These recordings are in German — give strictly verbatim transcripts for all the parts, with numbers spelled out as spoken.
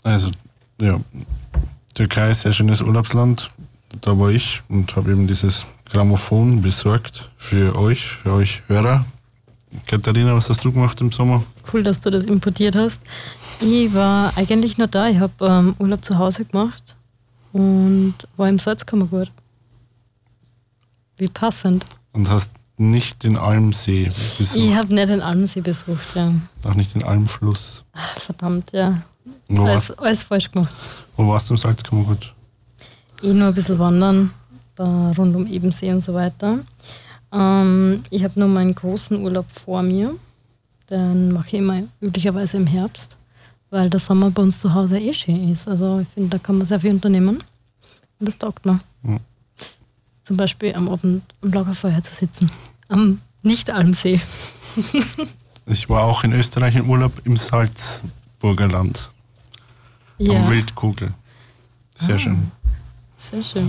Also, ja, Türkei ist ein sehr schönes Urlaubsland. Da war ich und habe eben dieses Grammophon besorgt für euch, für euch Hörer. Katharina, was hast du gemacht im Sommer? Cool, dass du das importiert hast. Ich war eigentlich nur da. Ich habe ähm, Urlaub zu Hause gemacht und war im Salzkammergut. Wie passend. Und hast nicht den Almsee besucht? Ich habe nicht den Almsee besucht, ja. Auch nicht den Almfluss? Ach, verdammt, ja. Wo Alles, warst, alles falsch gemacht. wo warst du im Salzkammergut? Eh nur ein bisschen wandern, da rund um Ebensee und so weiter. Ähm, ich habe nur meinen großen Urlaub vor mir. Den mache ich immer üblicherweise im Herbst, weil der Sommer bei uns zu Hause eh schön ist. Also ich finde, da kann man sehr viel unternehmen. Und das taugt mir. Hm. Zum Beispiel am Abend am Lagerfeuer zu sitzen. Am Nicht-Almsee. Ich war auch in Österreich im Urlaub im Salzburger Land. Ja. Am Wildkugel. Sehr Ah. schön. Sehr schön.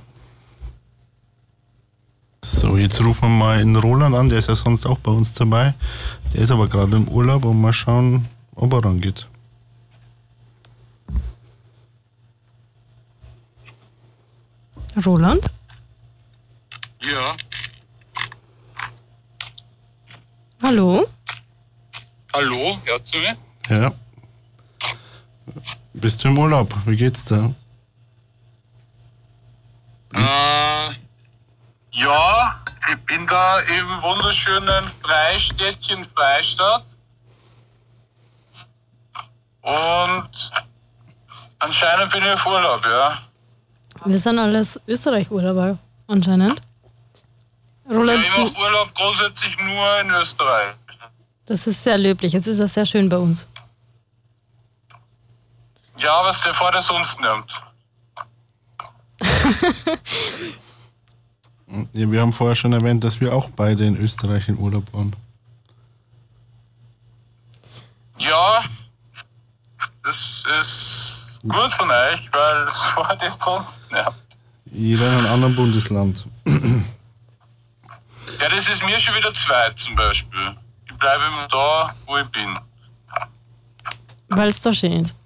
So, jetzt rufen wir mal den Roland an, der ist ja sonst auch bei uns dabei. Der ist aber gerade im Urlaub und mal schauen, ob er rangeht. Roland? Ja, Hallo? hallo, hört ihr mich? Ja. Bist du im Urlaub? Wie geht's dir? Äh, ja, ich bin da im wunderschönen Freistädtchen Freistadt. Und anscheinend bin ich auf Urlaub, ja. Wir sind alles Österreich-Urlauber anscheinend. Ja, Roland, ich du, mache Urlaub grundsätzlich nur in Österreich. das ist sehr löblich. Es ist ja sehr schön bei uns. Ja, was der vor der sonst nimmt. Ja, wir haben vorher schon erwähnt, dass wir auch beide in Österreich in Urlaub waren. Ja, das ist gut von euch, weil es vor der sonst nimmt. Jeder in einem anderen Bundesland. Ja, das ist mir schon wieder zwei zum Beispiel. Ich bleibe immer da, wo ich bin. Weil es da schön ist.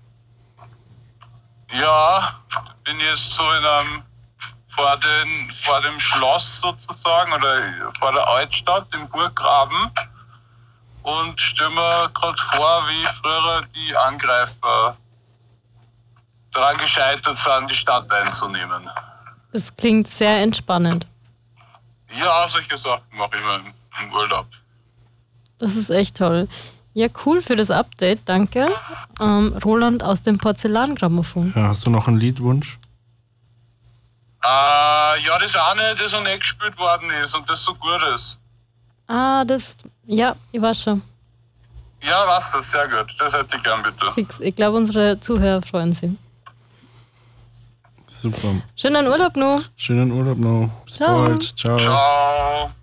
Ja, bin jetzt so in einem, vor, den, vor dem Schloss sozusagen, oder vor der Altstadt im Burggraben, und stelle mir gerade vor, wie früher die Angreifer daran gescheitert sind, die Stadt einzunehmen. Das klingt sehr entspannend. Ja, solche Sachen mache ich immer im, im Urlaub. Das ist echt toll. Ja, cool für das Update, danke. Ähm, Roland aus dem Porzellangrammophon. Ja, hast du noch einen Liedwunsch? Äh, ja, das eine, das noch nicht gespielt worden ist und das so gut ist. Ah, das, ja, ich weiß schon. Ja, was das, sehr gut. Das hätte ich gern, bitte. Fix. Ich glaube, unsere Zuhörer freuen sich. Super. Schönen Urlaub noch. Schönen Urlaub noch. Bis Ciao. bald. Ciao. Ciao.